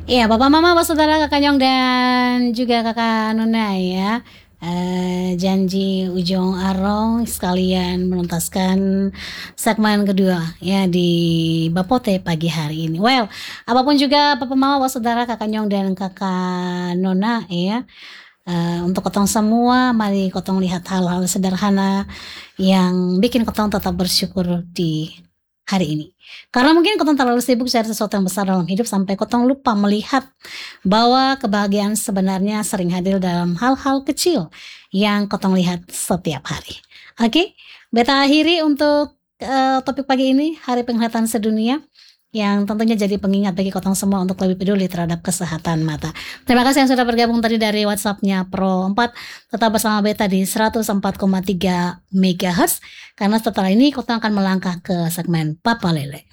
Iya, Bapak Mama, Bapak Saudara, Kakak Nyong dan juga Kakak Nona ya. Janji Ujung Arong sekalian menuntaskan segmen kedua ya di Bapote pagi hari ini. Well, apapun juga Bapak Mama, Bapak Saudara, Kakak Nyong dan Kakak Nona ya. Untuk kotong semua, mari kotong lihat hal-hal sederhana yang bikin kotong tetap bersyukur di hari ini. Karena mungkin kotong terlalu sibuk cari sesuatu yang besar dalam hidup sampai kotong lupa melihat bahwa kebahagiaan sebenarnya sering hadir dalam hal-hal kecil yang kotong lihat setiap hari. Oke, beta akhiri untuk topik pagi ini, Hari Penglihatan Sedunia, yang tentunya jadi pengingat bagi kotong semua untuk lebih peduli terhadap kesehatan mata. Terima kasih yang sudah bergabung tadi dari WhatsApp-nya Pro 4. Tetap bersama beta di 104,3 MHz, karena setelah ini kotong akan melangkah ke segmen Papa Lele.